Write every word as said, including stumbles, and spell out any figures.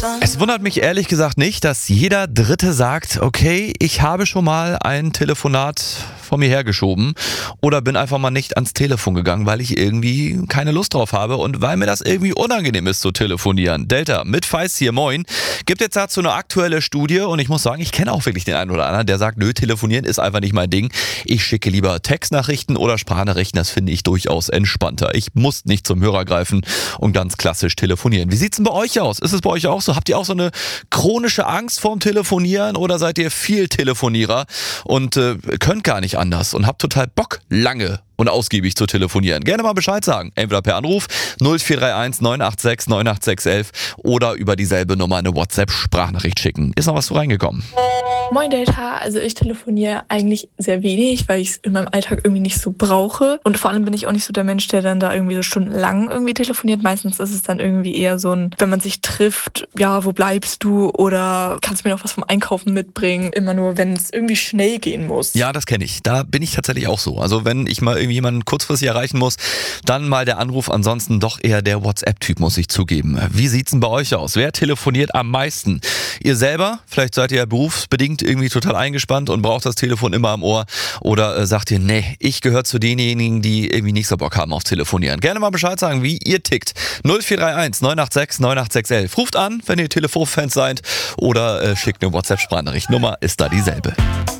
Es wundert mich ehrlich gesagt nicht, dass jeder Dritte sagt, okay, ich habe schon mal ein Telefonat von mir hergeschoben oder bin einfach mal nicht ans Telefon gegangen, weil ich irgendwie keine Lust drauf habe und weil mir das irgendwie unangenehm ist zu telefonieren. Delta mit Feist hier, moin. Gibt jetzt dazu eine aktuelle Studie und ich muss sagen, ich kenne auch wirklich den einen oder anderen, der sagt, nö, telefonieren ist einfach nicht mein Ding. Ich schicke lieber Textnachrichten oder Sprachnachrichten, das finde ich durchaus entspannter. Ich muss nicht zum Hörer greifen und ganz klassisch telefonieren. Wie sieht's denn bei euch aus? Ist es bei euch auch so? Habt ihr auch so eine chronische Angst vorm Telefonieren oder seid ihr viel Telefonierer und äh, könnt gar nicht anders und habt total Bock, lange und ausgiebig zu telefonieren? Gerne mal Bescheid sagen. Entweder per Anruf null vier drei eins neun acht sechs neun acht sechs eins eins oder über dieselbe Nummer eine WhatsApp-Sprachnachricht schicken. Ist noch was so reingekommen? Moin Delta, also ich telefoniere eigentlich sehr wenig, weil ich es in meinem Alltag irgendwie nicht so brauche. Und vor allem bin ich auch nicht so der Mensch, der dann da irgendwie so stundenlang irgendwie telefoniert. Meistens ist es dann irgendwie eher so ein, wenn man sich trifft, ja, wo bleibst du? Oder kannst du mir noch was vom Einkaufen mitbringen? Immer nur, wenn es irgendwie schnell gehen muss. Ja, das kenne ich. Da bin ich tatsächlich auch so. Also wenn ich mal irgendwie jemanden kurzfristig erreichen muss, dann mal der Anruf. Ansonsten doch eher der WhatsApp-Typ, muss ich zugeben. Wie sieht's denn bei euch aus? Wer telefoniert am meisten? Ihr selber? Vielleicht seid ihr ja berufsbedingt irgendwie total eingespannt und braucht das Telefon immer am Ohr. Oder äh, sagt ihr, nee, ich gehöre zu denjenigen, die irgendwie nicht so Bock haben auf Telefonieren. Gerne mal Bescheid sagen, wie ihr tickt. null vier drei eins neun acht sechs neun acht sechs eins eins. Ruft an, wenn ihr Telefonfans seid oder äh, schickt eine WhatsApp-Sprachnachricht. Nummer ist da dieselbe.